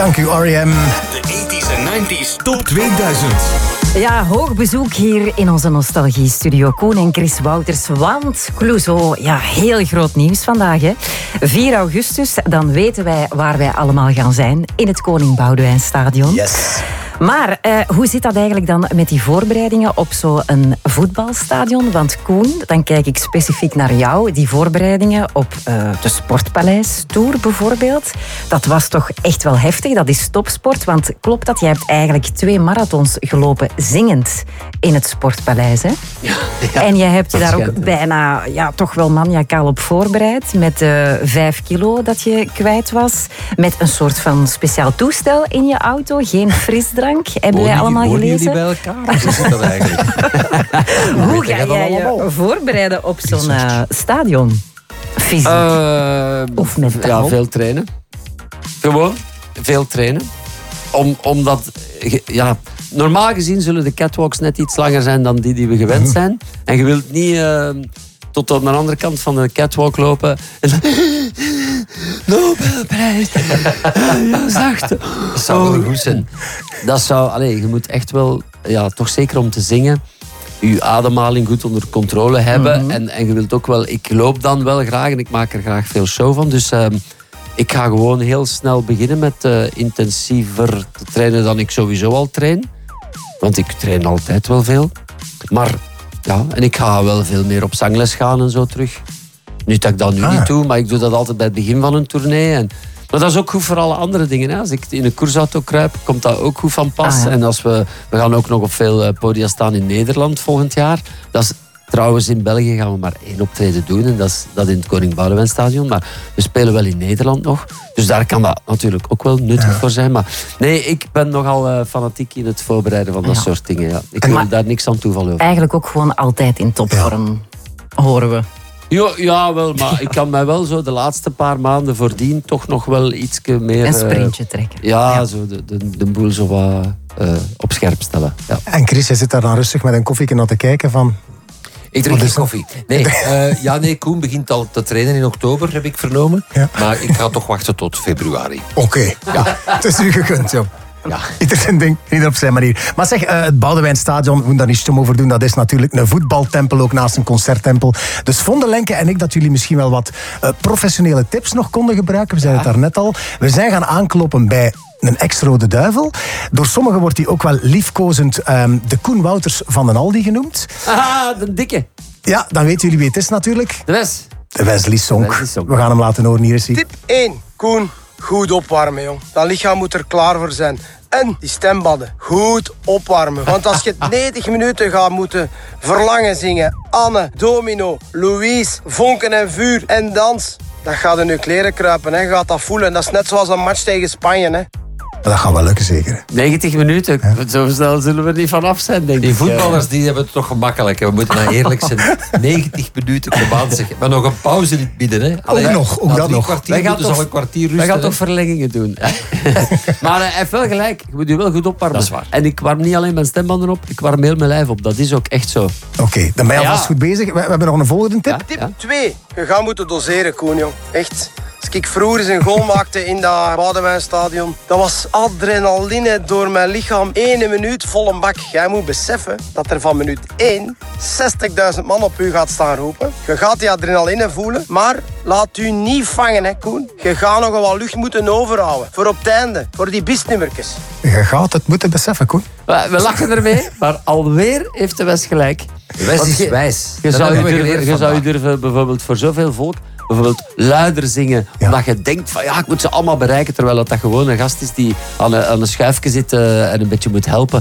Dank u, R.E.M. De 80s en 90s Top 2000. Ja, hoog bezoek hier in onze nostalgie-studio. Koen en Chris Wouters, want Clouseau, ja, heel groot nieuws vandaag. Hè? 4 augustus, dan weten wij waar wij allemaal gaan zijn. In het Koning Boudewijnstadion. Yes. Maar hoe zit dat eigenlijk dan met die voorbereidingen op zo'n voetbalstadion? Want Koen, dan kijk ik specifiek naar jou. Die voorbereidingen op de Sportpaleis-tour bijvoorbeeld. Dat was toch echt wel heftig. Dat is topsport. Want klopt dat? Jij hebt eigenlijk 2 marathons gelopen zingend in het Sportpaleis. Hè? Ja, en je hebt je daar ook bijna toch wel maniacaal op voorbereid. Met 5 kilo dat je kwijt was. Met een soort van speciaal toestel in je auto. Geen frisdrank. Hebben wij allemaal gelezen? Jullie bij elkaar? Hoe zit dat eigenlijk? Hoe ga jij je voorbereiden op zo'n stadion? Fysiek? Of mentaal? Ja, veel trainen. Gewoon veel trainen. Omdat... Ja, normaal gezien zullen de catwalks net iets langer zijn dan die we gewend zijn. En je wilt niet tot aan de andere kant van de catwalk lopen. En dan... Nobelprijs. Ja, zacht. Dat zou wel goed zijn. Dat zou... je moet echt wel... Ja, toch zeker om te zingen... je ademhaling goed onder controle hebben. En je wilt ook wel... Ik loop dan wel graag en ik maak er graag veel show van. Dus ik ga gewoon heel snel beginnen met intensiever te trainen dan ik sowieso al train. Want ik train altijd wel veel. Maar ja, en ik ga wel veel meer op zangles gaan en zo terug. Nu dat ik dat nu niet doe, maar ik doe dat altijd bij het begin van een tournee. Maar dat is ook goed voor alle andere dingen. Hè. Als ik in een koersauto kruip, komt dat ook goed van pas. En als we gaan ook nog op veel podia staan in Nederland volgend jaar. Dat is, trouwens, in België gaan we maar 1 optreden doen. En dat is dat in het Koning Boudewijnstadion. Maar we spelen wel in Nederland nog. Dus daar kan dat natuurlijk ook wel nuttig voor zijn. Maar nee, ik ben nogal fanatiek in het voorbereiden van dat soort dingen. Ja. Ik wil daar niks aan toeval over. Eigenlijk ook gewoon altijd in topvorm, horen we. Ja, wel, maar ik kan mij wel zo de laatste paar maanden voordien toch nog wel iets meer... Een sprintje trekken. Ja, zo de boel zo wat op scherp stellen. Ja. En Chris, jij zit daar dan rustig met een koffieke naar te kijken van... Ik drink geen koffie. Nee, Koen begint al te trainen in oktober, heb ik vernomen. Ja. Maar ik ga toch wachten tot februari. Oké. Ja. Het is u gegund, joh. Ja. Ieder zijn ding, ieder op zijn manier. Maar zeg, het Boudewijnstadion, we moeten daar niet stom over doen. Dat is natuurlijk een voetbaltempel, ook naast een concerttempel. Dus vonden Lenke en ik dat jullie misschien wel wat professionele tips nog konden gebruiken. We zeiden het daarnet al. We zijn gaan aankloppen bij een ex-Rode Duivel. Door sommigen wordt hij ook wel liefkozend de Koen Wouters van den Aldi genoemd. Ah, de dikke. Ja, dan weten jullie wie het is natuurlijk. De Wesley Sonk. We gaan hem laten horen, hier is hij. Tip 1. Koen, goed opwarmen, jong. Dat lichaam moet er klaar voor zijn. En die stembadden, goed opwarmen. Want als je 90 minuten gaat moeten verlangen zingen... Anne, Domino, Louise, vonken en vuur en dans... dan gaat in je kleren kruipen, hè. Je gaat dat voelen. Dat is net zoals een match tegen Spanje, hè. Dat gaat wel lukken, zeker. 90 minuten, zo snel zullen we er niet vanaf zijn, denk ik. Die voetballers die hebben het toch gemakkelijk. We moeten nou eerlijk zijn. 90 minuten op zeggen. Maar nog een pauze in het midden. Hè. Ook dat nog. Wij gaan toch een kwartier rusten. Wij gaan toch verlengingen doen. Maar hij heeft wel gelijk. Je moet je wel goed opwarmen. Dat is waar. En ik warm niet alleen mijn stembanden op, ik warm heel mijn lijf op. Dat is ook echt zo. Oké, dan ben je alvast goed bezig. We hebben nog een volgende tip. Tip 2. Je gaat moeten doseren, Koen, jong. Echt. Als ik vroeger eens een goal maakte in dat Boudewijnstadion, dat was adrenaline door mijn lichaam. 1 minuut vol een bak. Jij moet beseffen dat er van minuut 1 60.000 man op u gaat staan roepen. Je gaat die adrenaline voelen, maar laat u niet vangen, hè, Koen. Je gaat nog wat lucht moeten overhouden. Voor op het einde, voor die bisnummertjes. Je gaat het moeten beseffen, Koen. We lachen ermee, maar alweer heeft de West gelijk. De West is wijs. Je zou je durven bijvoorbeeld voor zoveel volk... bijvoorbeeld luider zingen, omdat je denkt van ik moet ze allemaal bereiken, terwijl dat gewoon een gast is die aan een schuifje zit en een beetje moet helpen.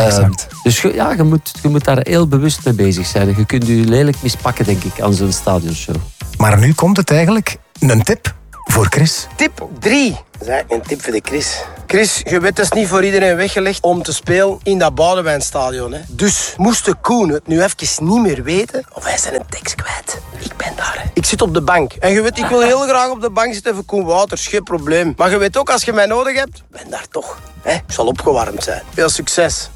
Dus je moet daar heel bewust mee bezig zijn. Je kunt je lelijk mispakken, denk ik, aan zo'n stadionshow. Maar nu komt het eigenlijk een tip voor Chris. Tip 3. Dat is eigenlijk een tip voor de Chris. Chris, je weet, het is niet voor iedereen weggelegd om te spelen in dat Boudewijnstadion. Hè. Dus moest de Koen het nu even niet meer weten, of hij zijn een tekst kwijt. Ik ben daar. Hè. Ik zit op de bank. En je weet, ik wil heel graag op de bank zitten voor Koen Wouters, geen probleem. Maar je weet ook, als je mij nodig hebt, ben daar toch. Hè. Ik zal opgewarmd zijn. Veel succes.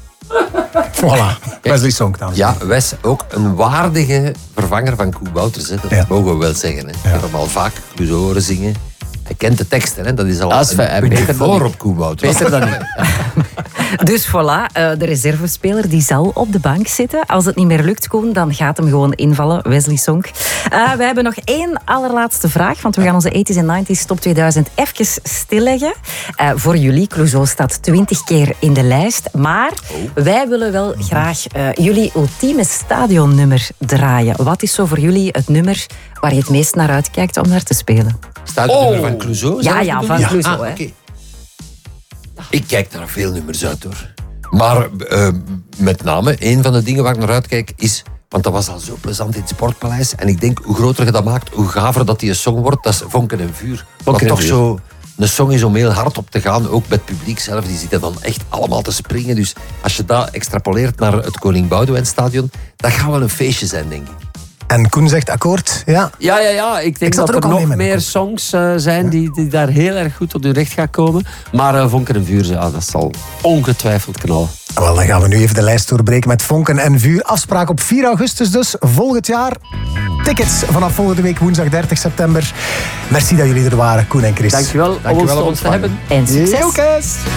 Voilà, Wesley Sonk dan. Ja, Wes, ook een waardige vervanger van Koen Wouters. Hè. Dat mogen we wel zeggen. Hè. Ik heb hem al vaak horen zingen. Hij kent de teksten, hè? Dat is al Als wij- een beter dan voor ik. op Koewoud. Beter dan ik. Dus voilà, de reservespeler die zal op de bank zitten. Als het niet meer lukt, Koen, dan gaat hem gewoon invallen. Wesley Sonk. We hebben nog één allerlaatste vraag, want we gaan onze 80s en 90s top 2000 even stilleggen. Voor jullie, Clouseau staat 20 keer in de lijst. Maar wij willen wel graag jullie ultieme stadionnummer draaien. Wat is zo voor jullie het nummer waar je het meest naar uitkijkt om naar te spelen? Staat het nummer van Clouseau? Ja, zelf ja, bedoel van je? Clouseau, hè. oké. Ik kijk naar veel nummers uit, hoor. Maar met name, een van de dingen waar ik naar uitkijk is... Want dat was al zo plezant in het Sportpaleis. En ik denk, hoe groter je dat maakt, hoe gaver dat die een song wordt. Dat is Vonken en Vuur. Wat en toch Vuur. zo een song is om heel hard op te gaan. Ook met het publiek zelf. Die zitten dan echt allemaal te springen. Dus als je dat extrapoleert naar het Koning Boudewijnstadion, dat gaat wel een feestje zijn, denk ik. En Koen zegt akkoord. Ja. Ja. Ik denk zat dat er ook er al mee nog met meer een songs zijn die daar heel erg goed tot hun recht gaan komen. Maar Vonken en Vuur, ja, dat zal ongetwijfeld knallen. Wel, dan gaan we nu even de lijst doorbreken met Vonken en Vuur. Afspraak op 4 augustus dus, volgend jaar. Tickets vanaf volgende week, woensdag 30 september. Merci dat jullie er waren, Koen en Chris. Dankjewel om ons te hebben. En succes! Jokes.